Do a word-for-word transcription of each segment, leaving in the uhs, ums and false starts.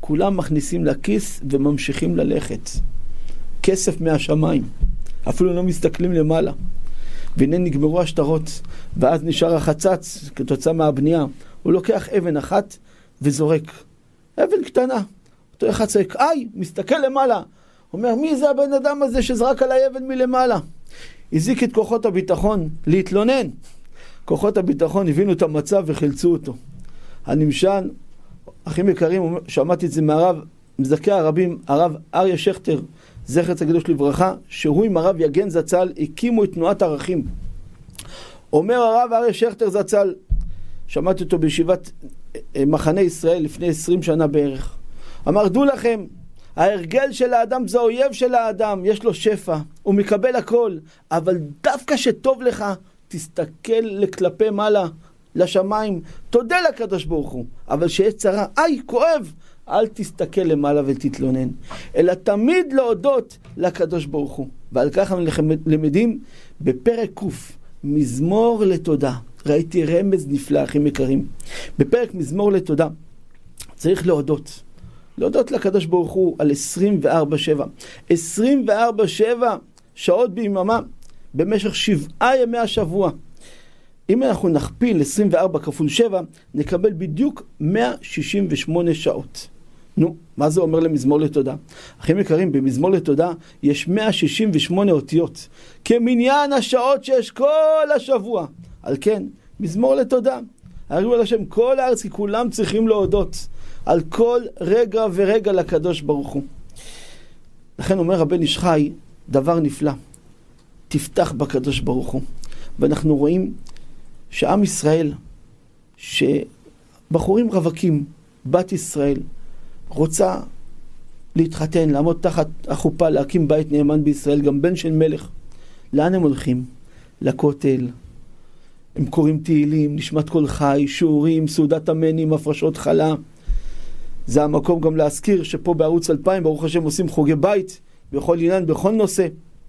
כולם מכניסים לכיס וממשיכים ללכת. כסף מהשמיים. אפילו לא מסתכלים למעלה. והנה נגמרו השטרות, ואז נשאר החצץ כתוצאה מהבנייה. הוא לוקח אבן אחת וזורק. אבן קטנה. אותו אחד צועק, איי, מסתכל למעלה. אומר, מי זה הבן אדם הזה שזרק עליי אבן מלמעלה? הזיק את כוחות הביטחון להתלונן. כוחות הביטחון הבינו את המצב וחילצו אותו. הנמשן, אחים יקרים, שמעתי את זה מהרב, מזכה הרבים, הרב אריה שכטר, זכר צדיק לברכה, שהוא עם הרב יגן זצ"ל הקימו את תנועת ערכים. אומר הרב אריה שכטר זצ"ל, שמעתי אותו בישיבת מחנה ישראל לפני עשרים שנה בערך. אמר, דעו לכם, ההרגל של האדם זה האויב של האדם, יש לו שפע, הוא מקבל הכל, אבל דווקא שטוב לך, תסתכל לכלפי מעלה, לשמיים, תודה לקדוש ברוך הוא, אבל שיש צרה, איי, כואב, אל תסתכל למעלה ותתלונן, אלא תמיד להודות לקדוש ברוך הוא. ועל כך אנחנו למדים בפרק קוף, מזמור לתודה. ראיתי רמז נפלא, אחים יקרים. בפרק מזמור לתודה, צריך להודות. להודות לקדוש ברוך הוא על עשרים וארבע שבע. עשרים וארבע שבע שעות ביממה, במשך שבעה ימי השבוע. אם אנחנו נכפיל עשרים וארבע כפול שבע, נקבל בדיוק מאה שישים ושמונה שעות. נו, מה זה אומר למזמור לתודה? אחים יקרים, במזמור לתודה יש מאה שישים ושמונה אותיות, כמניין השעות שיש כל השבוע. על כן, מזמור לתודה. הריעו על השם כל הארץ, כי כולם צריכים להודות על כל רגע ורגע לקדוש ברוך הוא. לכן אומר רבן איש חי, דבר נפלא. תפתח בקדוש ברוך הוא. ואנחנו רואים שעם ישראל, שבחורים רווקים, בת ישראל, רוצה להתחתן, לעמוד תחת החופה, להקים בית נאמן בישראל, גם בן של מלך. לאן הם הולכים? לכותל. הם קוראים תהילים, נשמת כל חי, שיעורים, סעודת המנים, הפרשות חלה. זה המקום גם להזכיר שפה בערוץ אלפיים, ברוך השם, עושים חוגי בית, בכל עניין, בכל נושא.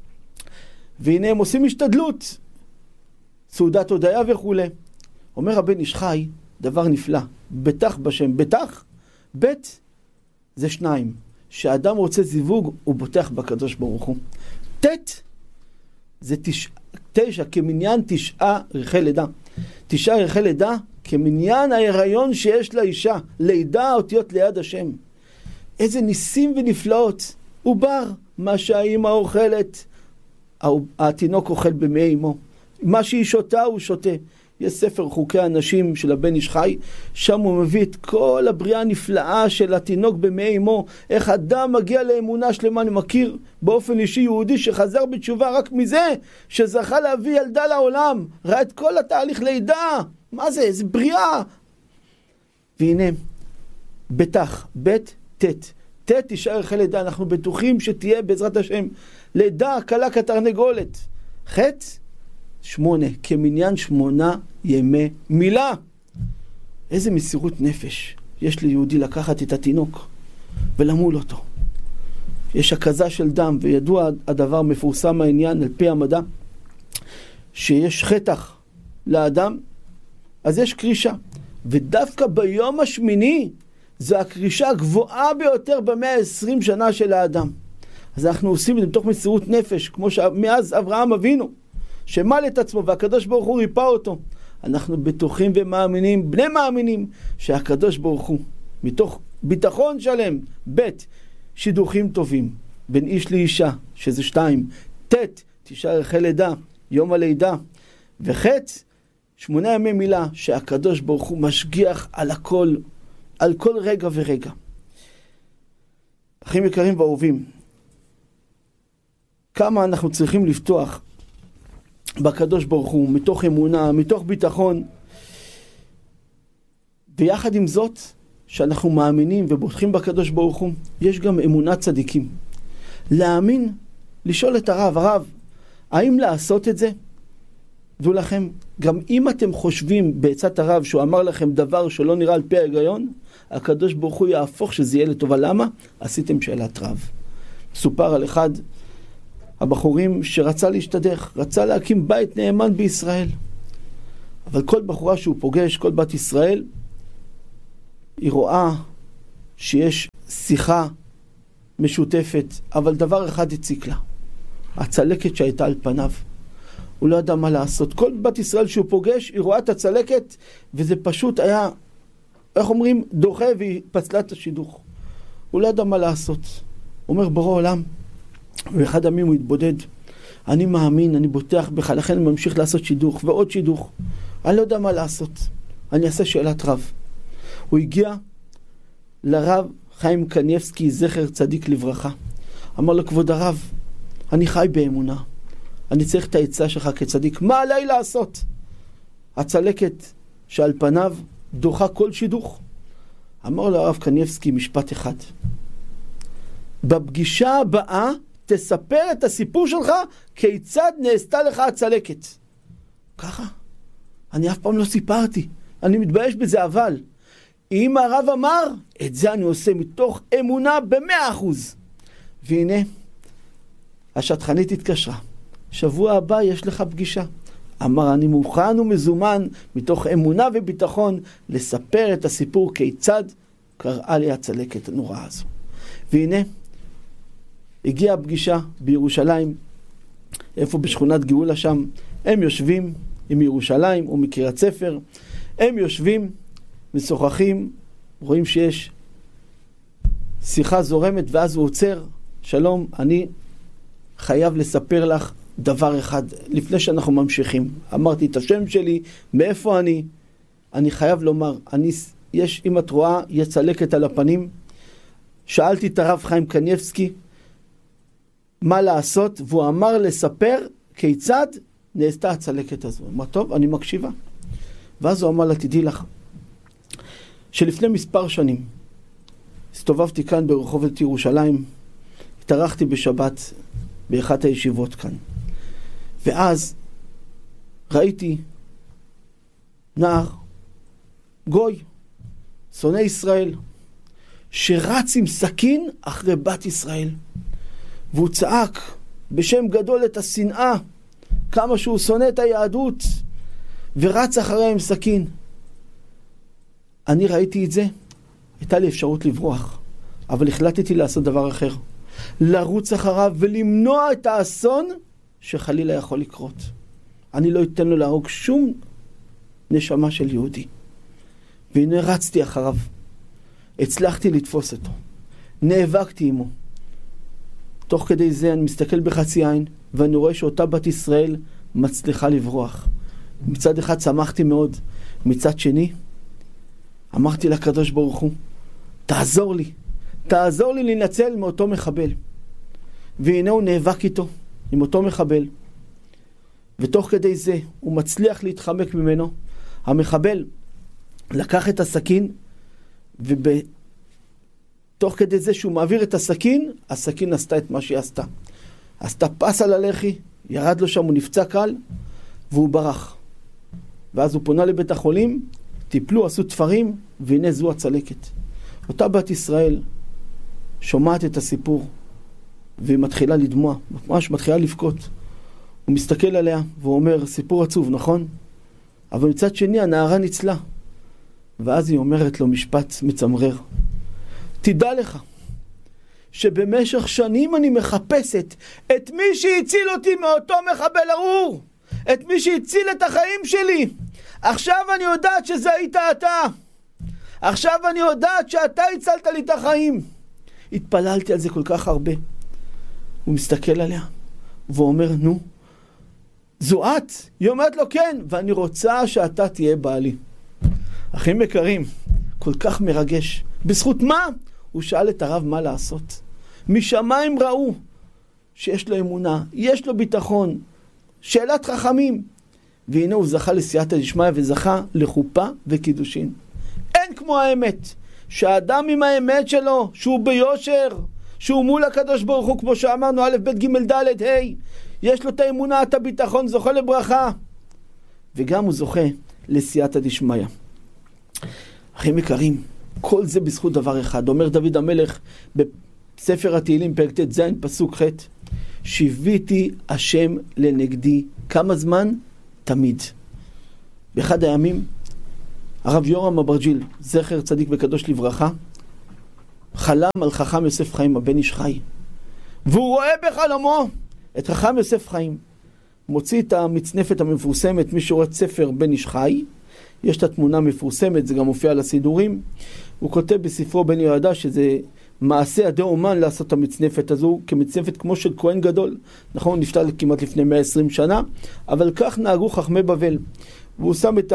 והנה הם עושים השתדלות. סעודת הודיה וכו'. אומר רבן איש חי, דבר נפלא. בטח בשם, בטח, בית זה שניים. שהאדם רוצה זיווג, הוא בוטח בקדוש ברוך הוא. תת זה תש... תשע, כמניין תשעה רכי לידה. תשעה רכי לידה, כמניין ההיריון שיש לאישה. לידה אותיות ליד השם. איזה ניסים ונפלאות. עובר, מה שהאימא אוכלת, התינוק אוכל במי אמו. מה שהיא שותה הוא שותה. יש ספר חוקי הנשים של הבן איש חי, שם הוא מביא את כל הבריאה הנפלאה של התינוק במי אמו, איך אדם מגיע לאמונה שלמה. אני מכיר באופן אישי יהודי שחזר בתשובה רק מזה, שזכה להביא ילדה לעולם, ראה את כל התהליך לידה, מה זה? זה בריאה. והנה, בטח, בית, תת, תת תשעה רכי לידה, אנחנו בטוחים שתהיה בעזרת השם, לידה קלה כתרנגולת. חטא, שמונה, כמניין שמונה ימי מילה. איזה מסירות נפש יש ליהודי לקחת את התינוק ולמול אותו. יש הקזה של דם, וידוע הדבר מפורסם העניין על פי המדע, שיש חתך לאדם, אז יש קרישה. ודווקא ביום השמיני, זו הקרישה הגבוהה ביותר במאה העשרים שנה של האדם. אז אנחנו עושים את זה בתוך מסירות נפש, כמו שמאז אברהם אבינו, שמל את עצמו והקדוש ברוך הוא ריפא אותו. אנחנו בטוחים ומאמינים, בני מאמינים, שהקדוש ברוך הוא, מתוך ביטחון שלם, בית, שידוכים טובים, בין איש לאישה, שזה שתיים, תת, תשעה רכי לידה, יום הלידה, וחץ, שמונה ימי מילה, שהקדוש ברוך הוא משגיח על הכל, על כל רגע ורגע. אחים יקרים ואהובים, כמה אנחנו צריכים לפתוח בקדוש ברוך הוא, מתוך אמונה, מתוך ביטחון, ויחד עם זאת, שאנחנו מאמינים ובוטחים בקדוש ברוך הוא, יש גם אמונת צדיקים. להאמין, לשאול את הרב, הרב, האם לעשות את זה? דעו לכם, גם אם אתם חושבים בעצת הרב שהוא אמר לכם דבר שלא נראה על פי ההיגיון, הקדוש ברוך הוא יהפוך שזה יהיה לטובה. למה? עשיתם שאלת רב. סופר על אחד הבחורים שרצה להשתדך, רצה להקים בית נאמן בישראל. אבל כל בחורה שהוא פוגש, כל בת ישראל, היא רואה שיש שיחה משותפת, אבל דבר אחד הציק לה. הצלקת שהייתה על פניו. הוא לא ידע מה לעשות. כל בת ישראל שהוא פוגש, היא רואה את הצלקת, וזה פשוט היה, איך אומרים, דוחה, והיא פסלה את השידוך. הוא לא ידע מה לעשות. הוא אומר, בורא עולם, ואחד ימים הוא התבודד, אני מאמין, אני בוטח בך, לכן אני ממשיך לעשות שידוך, ועוד שידוך. אני לא יודע מה לעשות. אני אעשה שאלת רב. הוא הגיע לרב חיים קניבסקי, זכר צדיק לברכה. אמר לו, כבוד הרב, אני חי באמונה. אני צריך את העצה שלך כצדיק. מה עליי לעשות? הצלקת שעל פניו דוחה כל שידוך. אמר לו הרב קניבסקי משפט אחד. בפגישה הבאה תספר את הסיפור שלך כיצד נעשתה לך הצלקת. ככה? אני אף פעם לא סיפרתי. אני מתבייש בזה, אבל אם הרב אמר, את זה אני עושה מתוך אמונה במאה אחוז. והנה, השטחנית התקשרה. שבוע הבא יש לך פגישה. אמר, אני מוכן ומזומן מתוך אמונה וביטחון לספר את הסיפור כיצד קראה לי הצלקת הנוראה הזו. והנה, הגיעה הפגישה בירושלים, איפה בשכונת גאולה שם, הם יושבים עם ירושלים או מקריית ספר, הם יושבים, משוחחים, רואים שיש שיחה זורמת, ואז הוא עוצר, שלום, אני חייב לספר לך דבר אחד, לפני שאנחנו ממשיכים. אמרתי את השם שלי, מאיפה אני, אני חייב לומר, אני, יש, אם את רואה, יש צלקת על הפנים, שאלתי את הרב חיים קניבסקי, מה לעשות, והוא אמר לספר כיצד נעשתה הצלקת הזו. אמר, טוב, אני מקשיבה. ואז הוא אמר לה, תדעי לך, שלפני מספר שנים, הסתובבתי כאן ברחובות ירושלים, התארחתי בשבת באחת הישיבות כאן. ואז ראיתי נער, גוי, שונא ישראל, שרץ עם סכין אחרי בת ישראל. והוא צעק בשם גדול את השנאה, כמה שהוא שונא את היהדות, ורץ אחריה עם סכין. אני ראיתי את זה, הייתה לי אפשרות לברוח, אבל החלטתי לעשות דבר אחר. לרוץ אחריו ולמנוע את האסון שחלילה יכול לקרות. אני לא אתן לו להרוג שום נשמה של יהודי. והנה רצתי אחריו. הצלחתי לתפוס אותו. נאבקתי עמו. תוך כדי זה אני מסתכל בחצי עין, ואני רואה שאותה בת ישראל מצליחה לברוח. מצד אחד שמחתי מאוד. מצד שני, אמרתי לקדוש ברוך הוא, תעזור לי. תעזור לי לנצל מאותו מחבל. והנה הוא נאבק איתו, עם אותו מחבל. ותוך כדי זה הוא מצליח להתחמק ממנו. המחבל לקח את הסכין, ובתוך כדי זה שהוא מעביר את הסכין, הסכין עשתה את מה שהיא עשתה. עשתה פס על הלחי, ירד לו שם, הוא נפצע קל, והוא ברח. ואז הוא פונה לבית החולים, טיפלו, עשו תפרים, והנה זו הצלקת. אותה בת ישראל שומעת את הסיפור, והיא מתחילה לדמוע, ממש מתחילה לבכות. הוא מסתכל עליה, והוא אומר, סיפור עצוב, נכון? אבל מצד שני, הנערה ניצלה. ואז היא אומרת לו משפט מצמרר. תדע לך, שבמשך שנים אני מחפשת את מי שהציל אותי מאותו מחבל ארור, את מי שהציל את החיים שלי. עכשיו אני יודעת שזה היית אתה. עכשיו אני יודעת שאתה הצלת לי את החיים. התפללתי על זה כל כך הרבה. הוא מסתכל עליה, והוא אומר, נו, זו את? היא אומרת לו, כן, ואני רוצה שאתה תהיה בעלי. אחים יקרים, כל כך מרגש. בזכות מה? הוא שאל את הרב מה לעשות. משמיים ראו שיש לו אמונה, יש לו ביטחון, שאלת חכמים. והנה הוא זכה לסייעתא דשמיא וזכה לחופה וקידושין. אין כמו האמת. שהאדם עם האמת שלו, שהוא ביושר, שהוא מול הקדוש ברוך הוא, כמו שאמרנו, א' ב' ג' ד' ה', יש לו את האמונה, את הביטחון, זוכה לברכה. וגם הוא זוכה לסייעתא דשמיא. אחים יקרים, כל זה בזכות דבר אחד. אומר דוד המלך בספר התהילים, פרק ט' ז' פסוק ח', שיוויתי השם לנגדי. כמה זמן? תמיד. באחד הימים, הרב יורם אברג'יל, זכר צדיק וקדוש לברכה, חלם על חכם יוסף חיים הבן איש חי, והוא רואה בחלומו את חכם יוסף חיים מוציא את המצנפת המפורסמת. מי שרואה את ספר בן איש חי, יש את התמונה המפורסמת, זה גם מופיע על הסידורים. הוא כותב בספרו בן יהודה שזה מעשה ידי אומן לעשות את המצנפת הזו כמצנפת כמו של כהן גדול. נכון, נפטר כמעט לפני מאה ועשרים שנה, אבל כך נהגו חכמי בבל. והוא שם את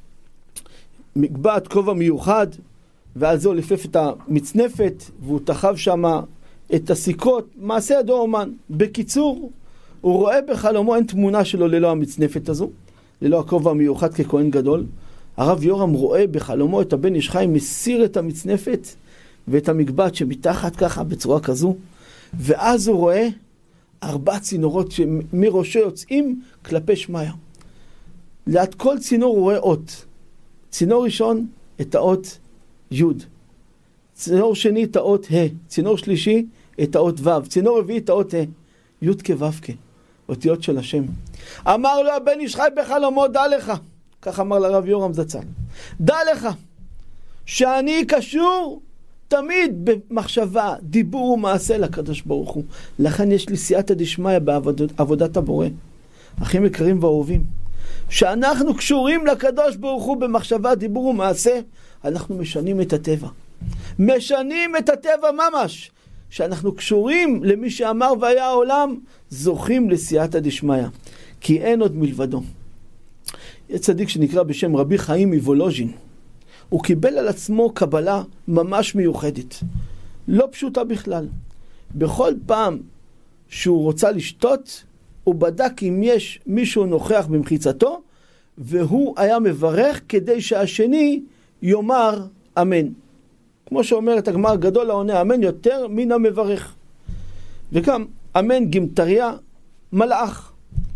המגבעת כובע מיוחד, ועל זה הוא ליפף את המצנפת, והוא תחב שם את הסיכות, מעשה ידי אומן. בקיצור, הוא רואה בחלומו, אין תמונה שלו ללא המצנפת הזו, ללא הכובע המיוחד ככהן גדול. הרב יורם רואה בחלומו את הבן איש חי מסיר את המצנפת ואת המגבעת שמתחת ככה בצורה כזו, ואז הוא רואה ארבע צינורות שמראשו יוצאים כלפי שמיה. ליד כל צינור הוא רואה אות. צינור ראשון את האות י', צינור שני את האות ה', צינור שלישי את האות ו', צינור רביעי את האות ה', י' כו' כ', אותיות של השם. אמר לו הבן איש חי בחלומו, דע לך, כך אמר לרב יורם זצ"ל, דע לך שאני קשור תמיד במחשבה, דיבור ומעשה לקדוש ברוך הוא. לכן יש לי סייעתא דשמיא בעבודת הבורא. אחים יקרים ואהובים, שאנחנו קשורים לקדוש ברוך הוא במחשבה, דיבור ומעשה, אנחנו משנים את הטבע. משנים את הטבע ממש. שאנחנו קשורים למי שאמר והיה העולם, זוכים לסייעתא דשמיא. כי אין עוד מלבדו. יש צדיק שנקרא בשם רבי חיים מוולוז'ין. הוא קיבל על עצמו קבלה ממש מיוחדת. לא פשוטה בכלל. בכל פעם שהוא רוצה לשתות, הוא בדק אם יש מישהו נוכח במחיצתו, והוא היה מברך כדי שהשני יאמר אמן. כמו שאומרת הגמרא, גדול העונה אמן יותר מן המברך. וגם אמן גימטריה מלאך.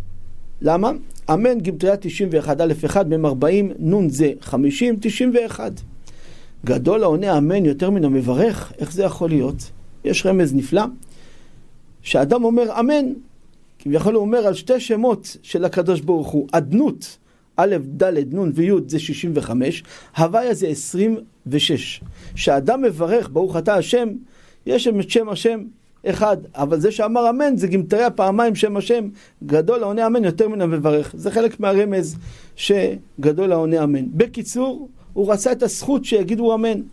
למה? אמן גימטריה תשעים ואחת א' אחד מם ארבעים, נון זה חמישים, תשעים ואחת. גדול העונה אמן יותר מן המברך, איך זה יכול להיות? יש רמז נפלא, שאדם אומר אמן, כביכול הוא אומר על שתי שמות של הקדוש ברוך הוא, אדנות, א', ד', נון וי' זה שישים וחמש, הוויה זה עשרים ושש. שאדם מברך, ברוך אתה השם, יש את שם השם אחד, אבל זה שאמר אמן זה גימטריה פעמיים שם השם, גדול העונה אמן יותר מן המברך. זה חלק מהרמז שגדול העונה אמן. בקיצור, הוא רצה את הזכות שיגידו אמן.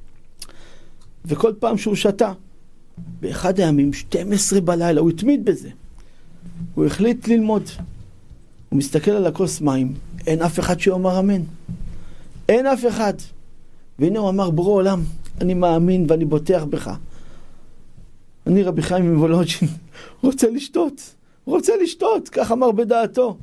וכל פעם שהוא שתה, באחד הימים, שתים עשרה בלילה, הוא התמיד בזה. הוא החליט ללמוד. הוא מסתכל על הכוס מים, אין אף אחד שאומר אמן. אין אף אחד. והנה הוא אמר, בורא עולם, אני מאמין ואני בוטח בך. אני רבי חיים מוולוז'ין, רוצה לשתות, רוצה לשתות, כך אמר בדעתו.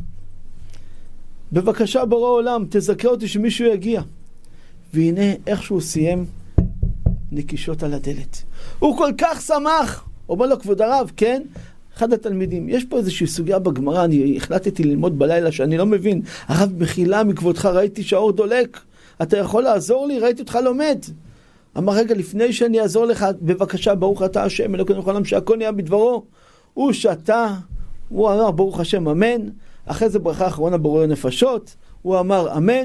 בבקשה בורא עולם, תזכה אותי שמישהו יגיע. והנה איך שהוא סיים, נקישות על הדלת. הוא כל כך שמח. אומר לו, כבוד הרב, כן? אחד התלמידים, יש פה איזושהי סוגיה בגמרא, אני החלטתי ללמוד בלילה שאני לא מבין. הרב, מחילה מכבודך, ראיתי שהאור דולק. אתה יכול לעזור לי? ראיתי אותך לומד. אמר, רגע, לפני שאני אעזור לך, בבקשה, ברוך אתה השם, אלוקינו מלך העולם, שהכל נהיה בדברו. הוא שתה, הוא אמר, ברוך השם, אמן. אחרי זה ברכה אחרונה בורא נפשות, הוא אמר, אמן.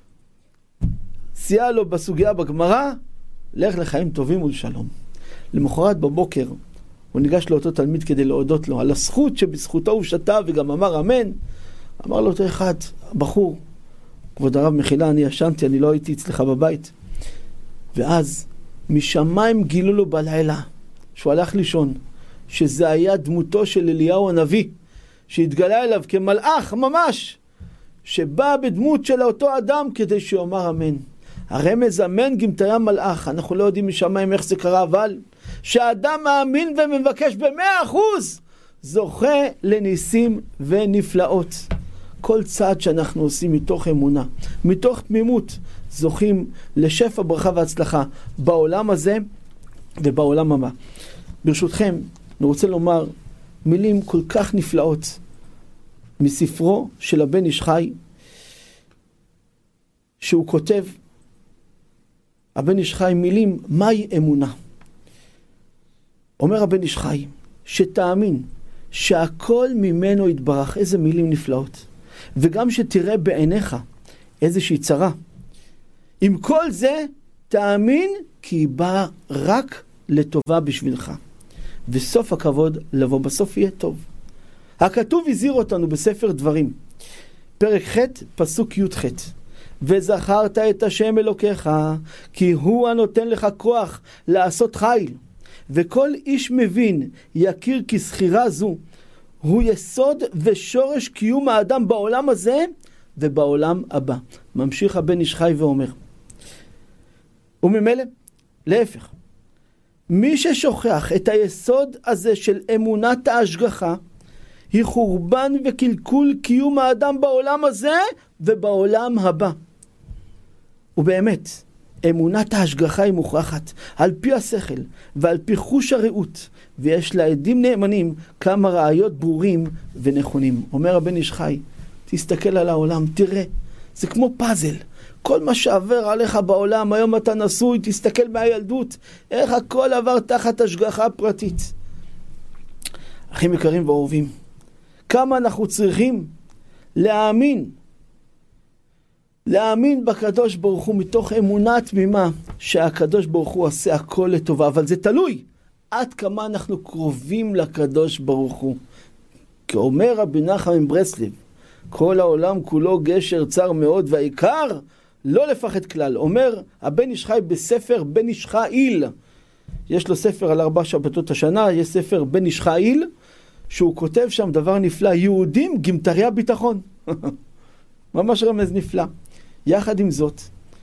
סייע לו בסוגיה בגמרא, לך לחיים טובים ולשלום. למחרת בבוקר, הוא ניגש לאותו תלמיד כדי להודות לו על הזכות שבזכותו הוא שתה וגם אמר אמן. אמר לו אותו אחד, בחור, כבוד הרב מחילה, אני ישנתי, אני לא הייתי אצלך בבית. ואז משמיים גילו לו בלילה שהוא הלך לישון, שזה היה דמותו של אליהו הנביא, שהתגלה אליו כמלאך ממש, שבא בדמות של אותו אדם כדי שיאמר אמן. הרמז אמן גימטריה מלאך, אנחנו לא יודעים משמיים איך זה קרה, אבל שהאדם מאמין ומבקש במאה אחוז, זוכה לניסים ונפלאות. כל צעד שאנחנו עושים מתוך אמונה, מתוך תמימות, זוכים לשפע ברכה והצלחה בעולם הזה ובעולם הבא. ברשותכם, אני רוצה לומר מילים כל כך נפלאות מספרו של הבן איש חי, שהוא כותב, הבן איש חי מילים, מהי אמונה? אומר הבן איש חי, שתאמין שהכל ממנו יתברך, איזה מילים נפלאות. וגם שתראה בעיניך איזושהי צרה. עם כל זה, תאמין כי היא באה רק לטובה בשבילך. וסוף הכבוד לבוא, בסוף יהיה טוב. הכתוב הזהיר אותנו בספר דברים, פרק ח' פסוק י' ח' וזכרת את השם אלוקיך, כי הוא הנותן לך כוח לעשות חיל. וכל איש מבין יכיר כי זכירה זו הוא יסוד ושורש קיום האדם בעולם הזה ובעולם הבא. ממשיך הבן איש חי ואומר, וממילא, להפך, מי ששוכח את היסוד הזה של אמונת ההשגחה, היא חורבן וקלקול קיום האדם בעולם הזה ובעולם הבא. ובאמת, אמונת ההשגחה היא מוכרחת על פי השכל ועל פי חוש הראות, ויש לה עדים נאמנים כמה ראיות ברורים ונכונים. אומר הבן איש חי, תסתכל על העולם, תראה, זה כמו פאזל. כל מה שעבר עליך בעולם, היום אתה נשוי, תסתכל מהילדות, איך הכל עבר תחת השגחה פרטית. אחים יקרים ואהובים, כמה אנחנו צריכים להאמין, להאמין בקדוש ברוך הוא מתוך אמונה תמימה שהקדוש ברוך הוא עושה הכל לטובה, אבל זה תלוי עד כמה אנחנו קרובים לקדוש ברוך הוא. כי אומר רבי נחמן מברסלב, כל העולם כולו גשר צר מאוד, והעיקר לא לפחד כלל. אומר הבן איש חי בספר בן איש חיל, יש לו ספר על ארבע שבתות השנה, יש ספר בן איש חיל, שהוא כותב שם דבר נפלא, יהודים גמטרי הביטחון. ממש רמז נפלא. יחד עם זאת,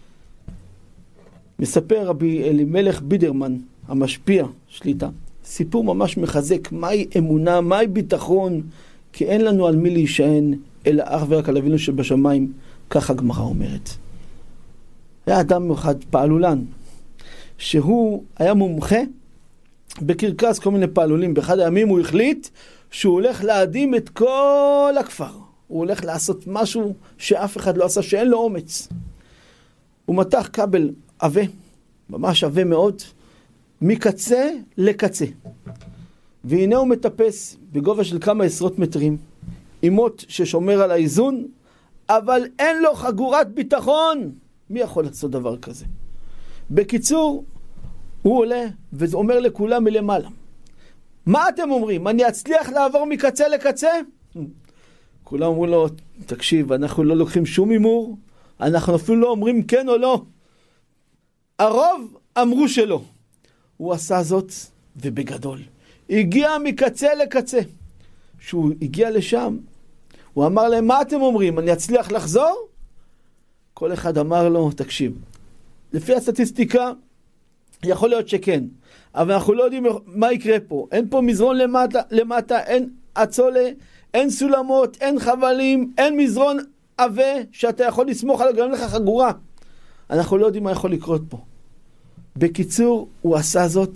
מספר רבי אלימלך בידרמן, המשפיע, שליטה, סיפור ממש מחזק, מהי אמונה, מהי ביטחון, כי אין לנו על מי להישען, אלא אך ורק על אבינו שבשמיים, כך הגמרא אומרת. היה אדם אחד, פעלולן, שהוא היה מומחה בקרקס כל מיני פעלולים. באחד הימים הוא החליט שהוא הולך להדים את כל הכפר. הוא הולך לעשות משהו שאף אחד לא עשה, שאין לו אומץ. הוא מתח כבל עבה, ממש עבה מאוד, מקצה לקצה. והנה הוא מטפס בגובה של כמה עשרות מטרים, עם מוט ששומר על האיזון, אבל אין לו חגורת ביטחון. מי יכול לעשות דבר כזה? בקיצור, הוא עולה ואומר לכולם מלמעלה, מה אתם אומרים? אני אצליח לעבור מקצה לקצה? כולם אומרו לו, תקשיב, אנחנו לא לוקחים שום אימור, אנחנו אפילו לא אומרים כן או לא. הרוב אמרו שלא. הוא עשה זאת ובגדול. הגיע מקצה לקצה. כשהוא הגיע לשם, הוא אמר להם, מה אתם אומרים? אני אצליח לחזור? כל אחד אמר לו, תקשיב, לפי הסטטיסטיקה, יכול להיות שכן, אבל אנחנו לא יודעים מה יקרה פה. אין פה מזרון למטה, למטה אין עצולה, אין סולמות, אין חבלים, אין מזרון עבה שאתה יכול לסמוך עליו, גם לך חגורה. אנחנו לא יודעים מה יכול לקרות פה. בקיצור, הוא עשה זאת,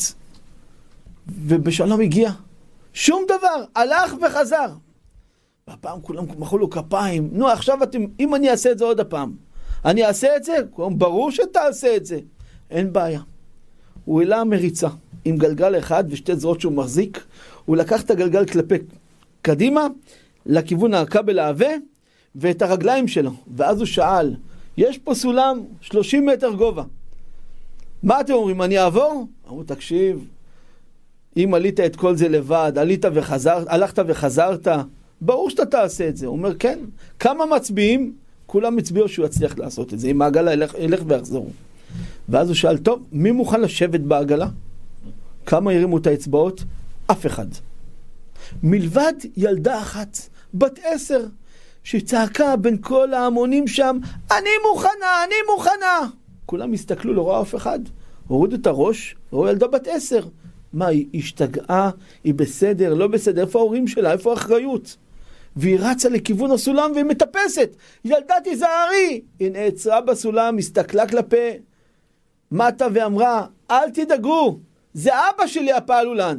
ובשלום הגיע. שום דבר, הלך וחזר. והפעם כולם מחאו לו כפיים. נו, עכשיו אתם, אם אני אעשה את זה עוד הפעם, אני אעשה את זה? ברור שתעשה את זה. אין בעיה. הוא העלה מריצה עם גלגל אחד ושתי זרועות שהוא מחזיק. הוא לקח את הגלגל כלפי קדימה, לכיוון הכבל העבה, ואת הרגליים שלו. ואז הוא שאל, יש פה סולם שלושים מטר גובה. מה אתם אומרים, אני אעבור? אמרו, תקשיב, אם עלית את כל זה לבד, עלית וחזרת, הלכת וחזרת, ברור שאתה תעשה את זה. הוא אומר, כן. כמה מצביעים? כולם מצביעו שהוא יצליח לעשות את זה. אם העגלה ילך, ילך ויחזרו. ואז הוא שאל, טוב, מי מוכן לשבת בעגלה? כמה הרימו את האצבעות? אף אחד. מלבד ילדה אחת, בת עשר, שצעקה בין כל ההמונים שם, אני מוכנה, אני מוכנה. כולם הסתכלו, לא ראה אף אחד. הורידו את הראש, ראו ילדה בת עשר. מה, היא השתגעה? היא בסדר? לא בסדר? איפה ההורים שלה? איפה האחריות? והיא רצה לכיוון הסולם והיא מטפסת. ילדה תיזהרי! היא נעצרה בסולם, הסתכלה כלפי מטה ואמרה, אל תדאגו, זה אבא שלי הפעלולן.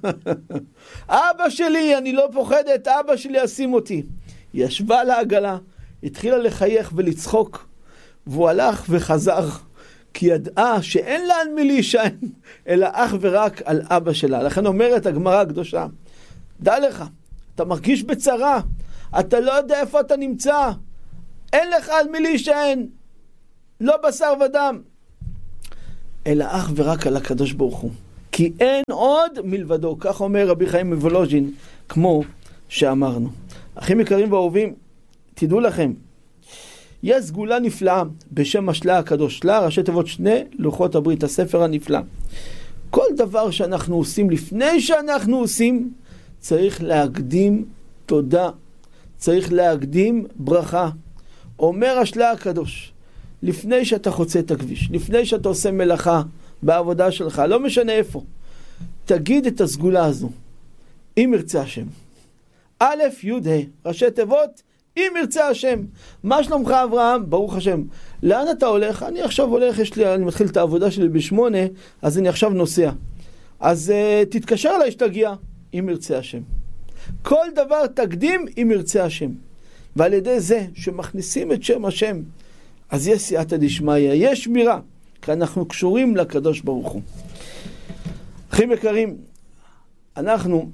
אבא שלי, אני לא פוחדת, אבא שלי ישים אותי. היא ישבה לעגלה, התחילה לחייך ולצחוק, והוא הלך וחזר, כי ידעה שאין לה על מי להישען, אלא אך ורק על אבא שלה. לכן אומרת הגמרא הקדושה, דע לך, אתה מרגיש בצרה, אתה לא יודע איפה אתה נמצא, אין לך על מי להישען, לא בשר ודם, אלא אך ורק על הקדוש ברוך הוא. כי אין עוד מלבדו. כך אומר רבי חיים מוולוז'ין, כמו שאמרנו. אחים יקרים ואהובים, תדעו לכם, יש סגולה נפלאה בשם השלה הקדוש. שלה, ראשי תיבות שני לוחות הברית, הספר הנפלא. כל דבר שאנחנו עושים, לפני שאנחנו עושים, צריך להקדים תודה, צריך להקדים ברכה. אומר השלה הקדוש, לפני שאתה חוצה את הכביש, לפני שאתה עושה מלאכה בעבודה שלך, לא משנה איפה, תגיד את הסגולה הזו, אם ירצה השם. א' י' ה', ראשי תיבות, אם ירצה השם. מה שלומך אברהם? ברוך השם. לאן אתה הולך? אני עכשיו הולך, יש לי, אני מתחיל את העבודה שלי בשמונה, אז אני עכשיו נוסע. אז uh, תתקשר אליי שתגיע, אם ירצה השם. כל דבר תקדים אם ירצה השם. ועל ידי זה שמכניסים את שם השם, אז יש סייעתא דשמיא, יש שמירה, כי אנחנו קשורים לקדוש ברוך הוא. אחים יקרים, אנחנו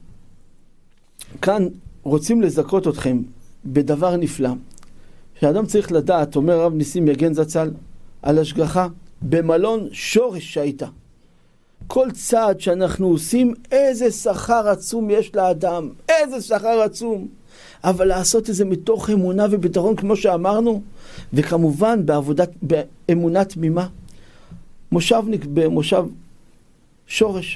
כאן רוצים לזכות אתכם בדבר נפלא, שאדם צריך לדעת, אומר רב ניסים יגן זצ"ל, על השגחה במלון שורש שהייתה. כל צעד שאנחנו עושים, איזה שכר עצום יש לאדם, איזה שכר עצום. אבל לעשות את זה מתוך אמונה וביטחון, כמו שאמרנו, וכמובן בעבודת, באמונה תמימה. מושבניק במושב שורש,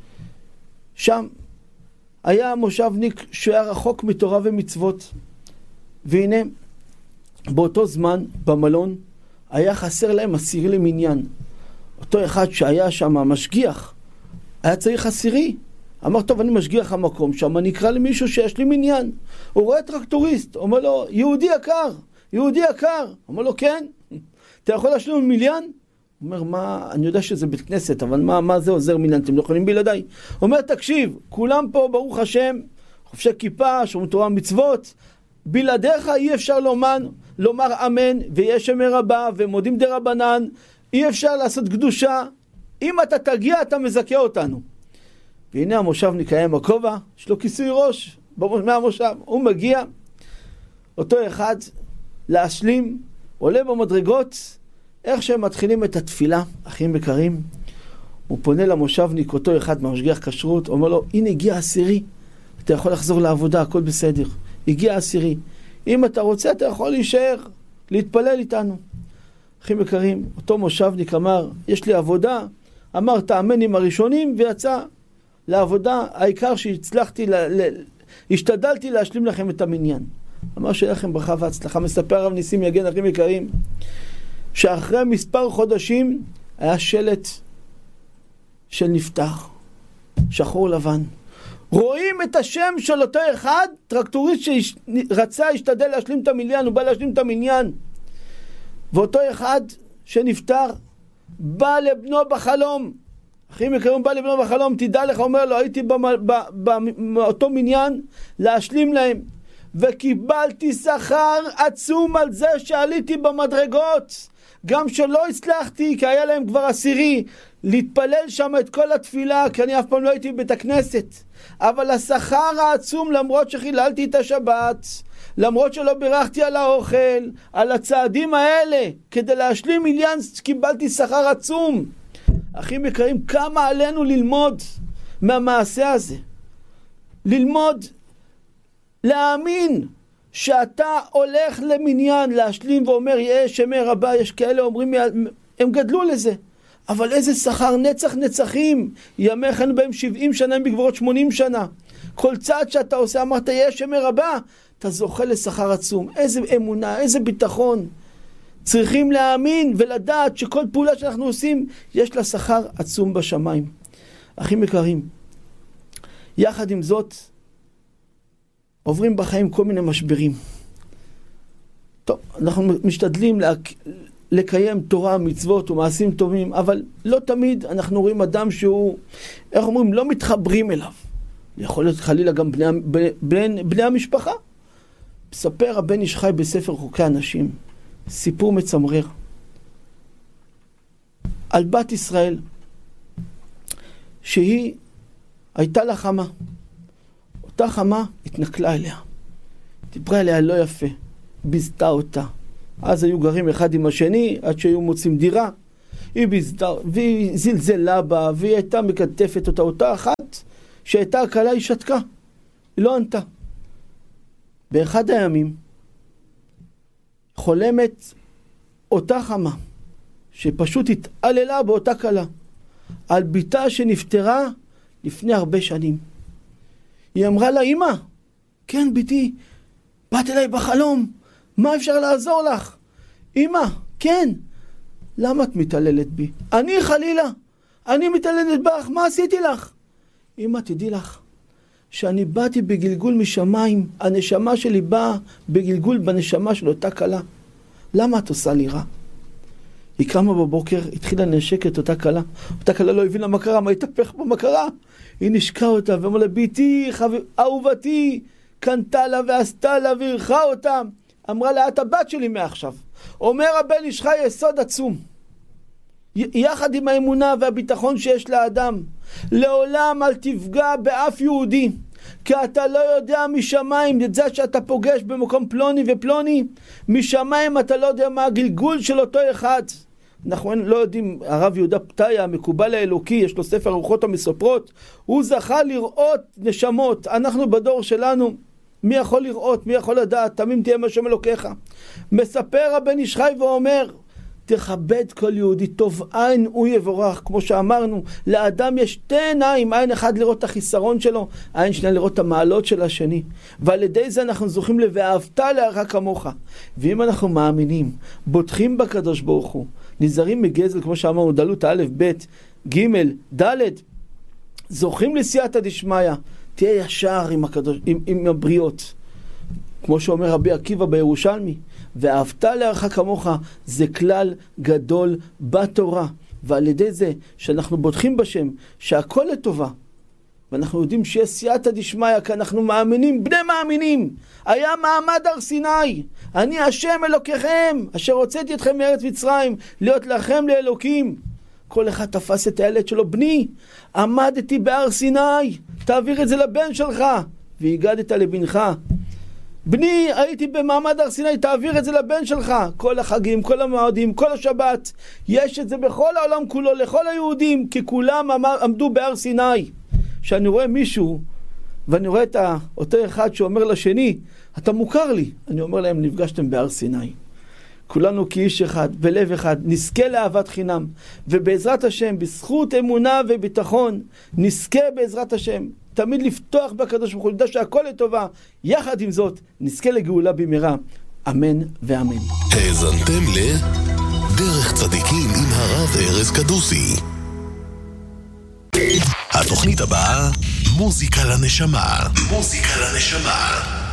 שם היה מושבניק שהיה רחוק מתורה ומצוות, והנה באותו זמן במלון היה חסר להם עשירי למניין. אותו אחד שהיה שם משגיח, היה צריך עשירי. אמר, טוב, אני משגיח המקום שם, אני אקרא למישהו שיש לי מניין. הוא רואה טרקטוריסט, אומר לו, יהודי יקר, יהודי יקר. אומר לו, כן, אתה יכול להשלים מניין? הוא אומר, מה, אני יודע שזה בית כנסת, אבל מה, מה זה עוזר מניין? אתם לא יכולים בלעדיי. הוא אומר, תקשיב, כולם פה, ברוך השם, חופשי כיפה, שומרים תורה מצוות, בלעדיך אי אפשר לומר, לומר אמן, ויש שמי רבה, ומודים דרבנן, אי אפשר לעשות קדושה. אם אתה תגיע, אתה מזכה אותנו. והנה המושבניק היה עם הכובע, יש לו כיסוי ראש מהמושב, הוא מגיע, אותו אחד להשלים, עולה במדרגות, איך שהם מתחילים את התפילה, אחים יקרים, הוא פונה למושבניק, אותו אחד מהמשגיח כשרות, אומר לו, הנה הגיע עשירי, אתה יכול לחזור לעבודה, הכל בסדר, הגיע עשירי, אם אתה רוצה אתה יכול להישאר, להתפלל איתנו. אחים יקרים, אותו מושבניק אמר, יש לי עבודה, אמר תאמן עם הראשונים ויצא לעבודה, העיקר שהצלחתי, ל... ל... השתדלתי להשלים לכם את המניין. אמר שיהיה לכם ברכה והצלחה. מספר רב ניסים יגן, אחים יקרים, שאחרי מספר חודשים היה שלט של נפתח, שחור לבן. רואים את השם של אותו אחד, טרקטוריסט שרצה, השתדל להשלים את המניין, הוא בא להשלים את המניין. ואותו אחד שנפטר, בא לבנו בחלום. אחים יקרים, בא לבנו בחלום, תדע לך, אומר לו, הייתי באותו מניין להשלים להם, וקיבלתי שכר עצום על זה שעליתי במדרגות, גם שלא הצלחתי, כי היה להם כבר עשירי, להתפלל שם את כל התפילה, כי אני אף פעם לא הייתי בבית הכנסת, אבל השכר העצום, למרות שחיללתי את השבת, למרות שלא בירכתי על האוכל, על הצעדים האלה, כדי להשלים מיליון, קיבלתי שכר עצום. אחים יקרים, כמה עלינו ללמוד מהמעשה הזה. ללמוד, להאמין שאתה הולך למניין, להשלים ואומר, יש שמי רבה, יש כאלה אומרים, הם גדלו לזה. אבל איזה שכר, נצח נצחים, ימי חן בהם שבעים שנה, בגבורות שמונים שנה. כל צעד שאתה עושה, אמרת, יש שמי רבה, אתה זוכה לשכר עצום. איזה אמונה, איזה ביטחון. צריכים להאמין ולדעת שכל פעולה שאנחנו עושים, יש לה שכר עצום בשמיים. אחים יקרים, יחד עם זאת, עוברים בחיים כל מיני משברים. טוב, אנחנו משתדלים להק... לקיים תורה, מצוות ומעשים טובים, אבל לא תמיד אנחנו רואים אדם שהוא, איך אומרים, לא מתחברים אליו. יכול להיות חלילה גם בני, בני, בני המשפחה. מספר הבן איש חי בספר חוקי אנשים, סיפור מצמרר על בת ישראל שהיא הייתה לה חמה. אותה חמה התנכלה אליה, דיברה אליה לא יפה, ביזתה אותה. אז היו גרים אחד עם השני עד שהיו מוצאים דירה. היא בזדר, והיא זלזלה בה, והיא הייתה מקטפת אותה, אותה אחת שהייתה הקלה, היא שתקה, היא לא ענתה. באחד הימים חולמת אותה חמה שפשוט התעללה באותה קלה על ביתה שנפטרה לפני הרבה שנים. היא אמרה לה, אמא, כן ביתי, באת אליי בחלום, מה אפשר לעזור לך? אמא, כן, למה את מתעללת בי? אני חלילה, אני מתעללת בך, מה עשיתי לך? אמא, תדעי לך שאני באתי בגלגול משמיים, הנשמה שלי באה בגלגול בנשמה של אותה קלה. למה את עושה לי רע? היא קמה בבוקר, התחילה לנשק את אותה קלה. אותה קלה לא הבינה מה קרה, מה התהפך פה, מה קרה? היא נשקה אותה ואמרה לה, ביתי, חב... אהובתי, קנתה לה ועשתה לה וערכה אותה. אמרה לה, את הבת שלי מעכשיו. אומר הבן איש חי יסוד עצום. י- יחד עם האמונה והביטחון שיש לאדם, לעולם אל תפגע באף יהודי, כי אתה לא יודע משמיים, את זה שאתה פוגש במקום פלוני ופלוני, משמיים אתה לא יודע מה הגלגול של אותו אחד. אנחנו לא יודעים, הרב יהודה פתאיה, המקובל האלוקי, יש לו ספר הרוחות המספרות, הוא זכה לראות נשמות. אנחנו בדור שלנו, מי יכול לראות, מי יכול לדעת, תמים תהיה מהשם אלוקיך. מספר הבן איש חי ואומר, תכבד כל יהודי, טוב עין הוא יבורך. כמו שאמרנו, לאדם יש שתי עיניים, עין אחד לראות את החיסרון שלו, עין שנייה לראות את המעלות של השני, ועל ידי זה אנחנו זוכים ל"ואהבת לרעך כמוך". ואם אנחנו מאמינים, בוטחים בקדוש ברוך הוא, נזהרים מגזל, כמו שאמרנו, דלות א' ב' ג' ד', זוכים לסייעתא דשמיא, תהיה ישר עם הקדוש, עם, עם הבריות, כמו שאומר רבי עקיבא בירושלמי, ואהבת לרעך כמוך, זה כלל גדול בתורה. ועל ידי זה שאנחנו בוטחים בשם שהכל לטובה, ואנחנו יודעים שיש סייעתא דשמיא, כי אנחנו מאמינים, בני מאמינים. היה מעמד הר סיני, אני השם אלוקיכם אשר הוצאתי אתכם מארץ מצרים להיות לכם לאלוקים. כל אחד תפס את הילד שלו, בני, עמדתי בהר סיני, תעביר את זה לבן שלך, והגדת לבנך. בני, הייתי במעמד הר סיני, תעביר את זה לבן שלך. כל החגים, כל המועדים, כל השבת, יש את זה בכל העולם כולו, לכל היהודים, כי כולם עמדו בהר סיני. שאני רואה מישהו, ואני רואה את אותו אחד שאומר לשני, אתה מוכר לי. אני אומר להם, נפגשתם בהר סיני. כולנו כאיש אחד, בלב אחד, נזכה לאהבת חינם. ובעזרת השם, בזכות אמונה וביטחון, נזכה בעזרת השם. תמיד לפתוח בקדוש ברוך הוא, לדע שהכל לטובה. יחד עם זאת, נזכה לגאולה במהרה. אמן ואמן. האזנתם לדרך צדיקים עם הרב ארז קדוסי. התוכנית הבאה, מוזיקה לנשמה. מוזיקה לנשמה.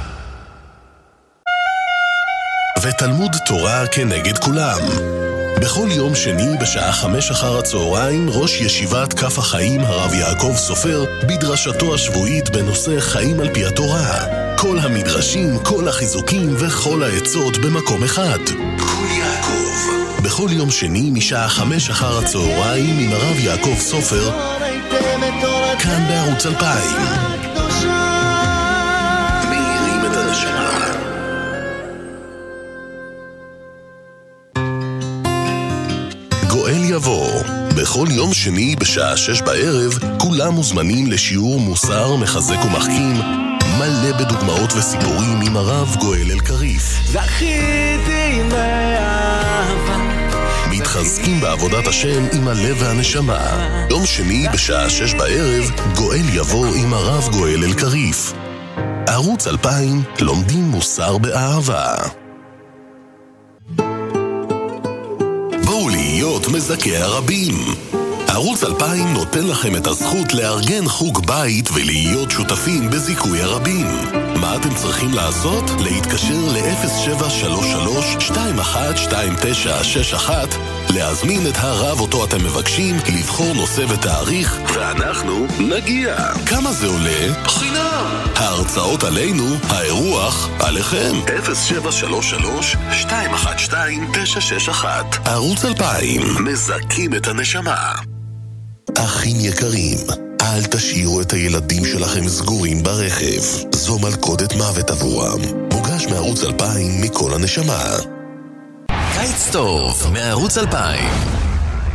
ותלמוד תורה כנגד כולם. בכל יום שני בשעה חמש אחר הצהריים, ראש ישיבת כף החיים הרב יעקב סופר בדרשתו השבועית בנושא חיים על פי התורה. כל המדרשים, כל החיזוקים וכל העצות במקום אחד. כל יעקב. בכל יום שני משעה חמש אחר הצהריים עם הרב יעקב סופר, כאן בערוץ אלפיים. מאירים את הנשמה. גואל יבוא. בכל יום שני בשעה שש בערב כולם מוזמנים לשיעור מוסר מחזק ומחכים מלא בדוגמאות וסיפורים עם הרב גואל אלקריף. זכיתי לאהבה, מתחזקים בעבודת השם עם הלב והנשמה. יום שני בשעה שש בערב גואל יבוא עם הרב גואל אלקריף. ערוץ אלפיים, לומדים מוסר באהבה. בואו להיות מזכי הרבים. ערוץ אלפיים נותן לכם את הזכות לארגן חוג בית ולהיות שותפים בזיכוי הרבים. מה אתם צריכים לעשות? להתקשר ל-אפס שבע שלוש שלוש שתיים אחת שתיים תשע שש אחת, להזמין את הרב אותו אתם מבקשים, לבחור נושא ותאריך, ואנחנו נגיע. כמה זה עולה? חינם. ההרצאות עלינו, האירוח עליכם. אפס שבע שלוש שלוש שתיים אחת שתיים תשע שש אחת. ערוץ אלפיים, מזכים את הנשמה. אחים יקרים, אל תשאירו את הילדים שלכם סגורים ברכב. זו מלכודת מוות עבורם. מוגש מערוץ אלפיים מכל הנשמה. קיץ טוב מערוץ אלפיים.